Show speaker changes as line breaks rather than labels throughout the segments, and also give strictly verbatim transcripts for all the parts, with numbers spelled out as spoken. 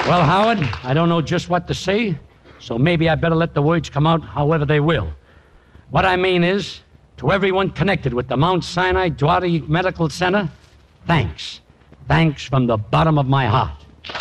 Well, Howard, I don't know just what to say, so maybe I better let the words come out however they will. What I mean is, to everyone connected with the Mount Sinai Dwari Medical Center, thanks. Thanks from the bottom of my heart.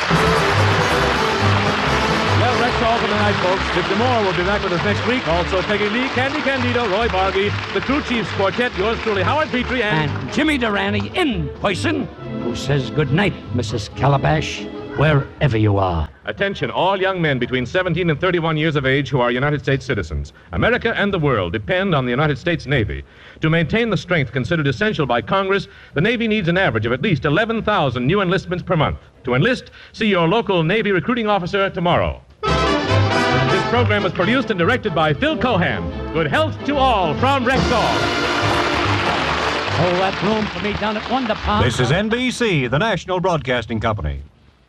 Well, that's all for tonight, folks. Victor Moore will be back with us next week. Also, Peggy Lee, Candy Candido, Roy Bargy, the Crew Chiefs Quartet, yours truly, Howard Petrie, and...
And Jimmy Durante in person, who says good night, Missus Calabash, wherever you are.
Attention, all young men between seventeen and thirty-one years of age who are United States citizens. America and the world depend on the United States Navy. To maintain the strength considered essential by Congress, the Navy needs an average of at least eleven thousand new enlistments per month. To enlist, see your local Navy recruiting officer tomorrow. This program was produced and directed by Phil Cohan. Good health to all from Rexall.
Hold that room for me down at Wonder Palm.
This is N B C, the National Broadcasting Company.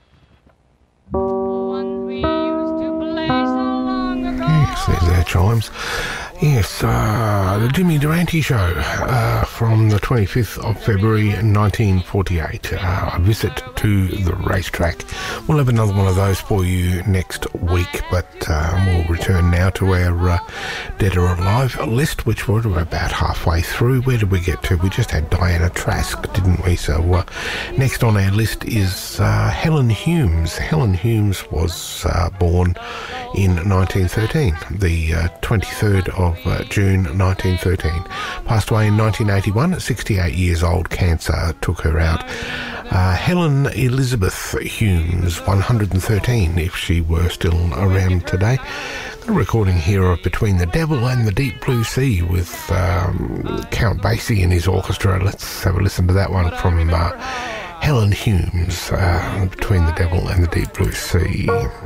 Yes, there's their chimes. Yes, uh, the Jimmy Durante Show uh, from the twenty-fifth of February nineteen forty-eight. Uh, a visit to the racetrack. We'll have another one of those for you next week, but uh, we'll return now to our uh, Dead or Alive list, which we're about halfway through. Where did we get to? We just had Diana Trask, didn't we? So uh, next on our list is uh, Helen Humes. Helen Humes was uh, born in nineteen thirteen, the uh, twenty-third of uh, June nineteen thirteen. Passed away in nineteen eighty-one, at sixty-eight years old. Cancer took her out. Uh, Helen Elizabeth Humes, one hundred thirteen, if she were still around today. A recording here of Between the Devil and the Deep Blue Sea with um, Count Basie and his orchestra. Let's have a listen to that one from uh, Helen Humes, uh, Between the Devil and the Deep Blue Sea.